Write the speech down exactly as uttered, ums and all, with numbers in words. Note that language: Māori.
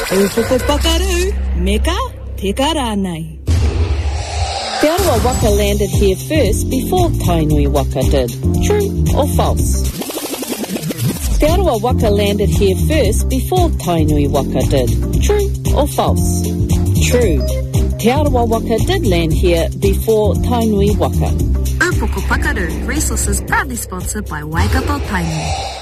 Ufoko pakaru, meka peka rānei. Te Arawa Waka landed here first before Tainui Waka did. True or false? Te Arawa Waka landed here first before Tainui Waka did. True or false? True. Te Arawa Waka did land here before Tainui Waka. Ufoko Pakaru Resources proudly sponsored by Waikato Tainui.